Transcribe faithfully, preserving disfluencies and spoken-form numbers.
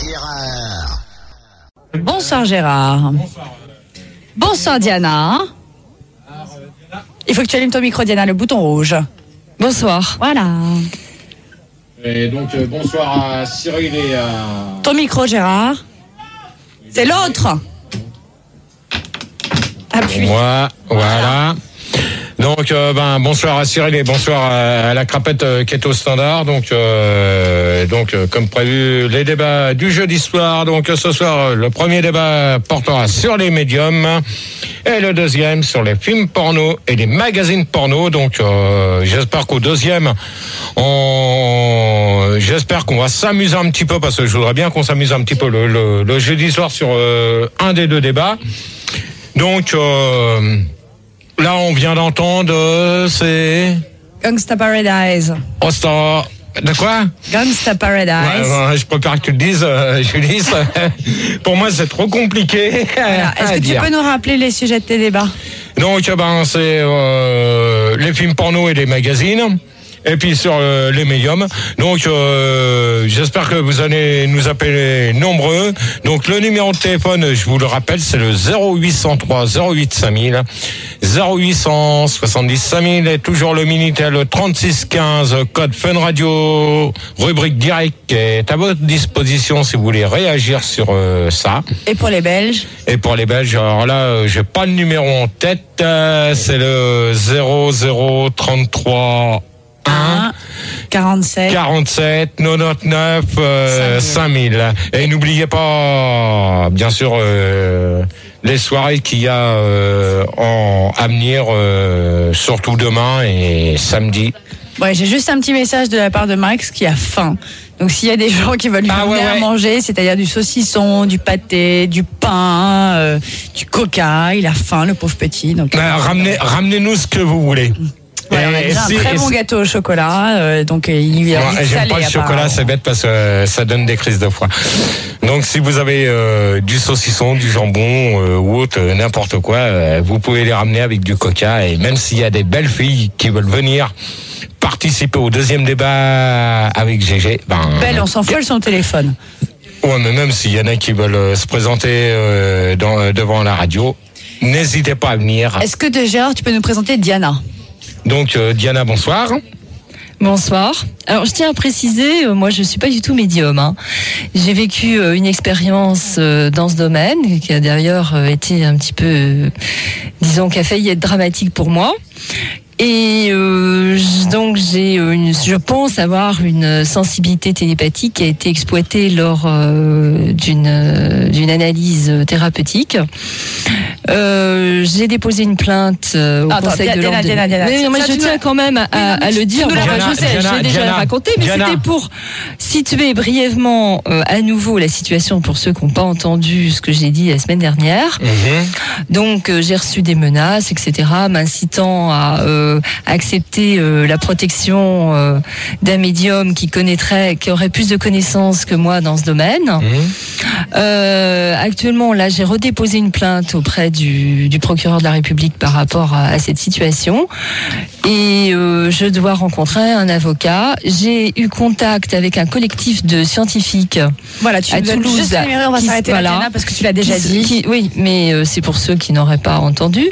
Gérard. Bonsoir Gérard. Bonsoir. Bonsoir Diana. Il faut que tu allumes ton micro Diana, le bouton rouge. Bonsoir. Voilà. Et donc euh, bonsoir à Cyril et à... Ton micro Gérard. C'est l'autre. Appuie. Moi, voilà. Donc euh, ben bonsoir à Cyril et bonsoir à, à la crapette euh, qui est au standard. Donc euh, donc euh, comme prévu les débats du jeudi soir. Donc euh, ce soir le premier débat portera sur les médiums et le deuxième sur les films porno et les magazines porno. Donc euh, j'espère qu'au deuxième on j'espère qu'on va s'amuser un petit peu parce que je voudrais bien qu'on s'amuse un petit peu le, le, le jeudi soir sur euh, un des deux débats. Donc euh, là, on vient d'entendre, euh, c'est... Gangsta Paradise. Oh, c'est... De quoi? Gangsta Paradise. Ouais, ouais, je préfère que tu le dises, euh, Julie. Pour moi, c'est trop compliqué. Voilà. Est-ce que tu dire. peux nous rappeler les sujets de tes débats? Donc, ben, c'est euh, les films porno et les magazines. Et puis sur euh, les médiums. Donc euh, j'espère que vous allez nous appeler nombreux. Donc le numéro de téléphone, je vous le rappelle, c'est le zéro huit cent trois zéro huit cinq mille, zéro huit cent soixante-dix cinq mille et toujours le Minitel trente-six quinze, code Fun Radio, rubrique direct qui est à votre disposition si vous voulez réagir sur euh, ça. Et pour les Belges? Et pour les Belges, alors là, euh, j'ai pas le numéro en tête, euh, c'est le zéro zéro trente-trois un quarante-sept quarante-sept quatre-vingt-dix-neuf euh, cinq mille. Et n'oubliez pas, bien sûr, euh, les soirées qu'il y a euh, en, à venir, euh, surtout demain et samedi. Ouais, j'ai juste un petit message de la part de Max qui a faim. Donc s'il y a des gens qui veulent lui Ah, donner ouais, à ouais. manger, c'est-à-dire du saucisson, du pâté, du pain, euh, du coca, il a faim, le pauvre petit. Donc Ben, ramenez, ramenez-nous ce que vous voulez. voilà, on a Et déjà si- un très et bon si- gâteau au chocolat, euh, donc euh, il lui a Moi, envie de j'aime salé, pas le chocolat, apparemment. c'est bête parce que euh, ça donne des crises de foie. Donc si vous avez euh, du saucisson, du jambon euh, ou autre, euh, n'importe quoi, euh, vous pouvez les ramener avec du coca. Et même s'il y a des belles filles qui veulent venir participer au deuxième débat avec G G, ben... Belle, on s'en fout, elle son téléphone. Ouais, mais même s'il y en a qui veulent euh, se présenter euh, dans, euh, devant la radio, n'hésitez pas à venir. Est-ce que de Gérard, tu peux nous présenter Diana? Donc euh, Diana, bonsoir. Bonsoir. Alors je tiens à préciser, euh, moi je suis pas du tout médium. Hein. J'ai vécu euh, une expérience euh, dans ce domaine qui a d'ailleurs euh, été un petit peu, euh, disons, qui a failli être dramatique pour moi. Et euh, donc j'ai une, je pense avoir une sensibilité télépathique qui a été exploitée lors euh, d'une euh, d'une analyse thérapeutique. Euh, j'ai déposé une plainte euh, au Attends, Conseil Diana, de l'ordre. Diana, Diana, Mais ça, moi ça, je tu tiens nous- quand même à, à, à le dire. nous l'as Enfin, pas- je sais, Diana, j'ai déjà Diana, raconté, mais Diana. c'était pour situer brièvement euh, à nouveau la situation pour ceux qui n'ont pas entendu ce que j'ai dit la semaine dernière. Mmh. Donc euh, j'ai reçu des menaces, et cetera, m'incitant à euh, accepter euh, la protection euh, d'un médium qui connaîtrait, qui aurait plus de connaissances que moi dans ce domaine. Mmh. Euh, actuellement, là, j'ai redéposé une plainte auprès du, du procureur de la République par rapport à, à cette situation, et euh, je dois rencontrer un avocat. J'ai eu contact avec un collectif de scientifiques. Voilà, tu À nous donnes Toulouse, juste le numéro, on va qui- s'arrêter là, voilà. Diana, parce que tu l'as déjà qui- dit. qui- oui, mais euh, c'est pour ceux qui n'auraient pas entendu.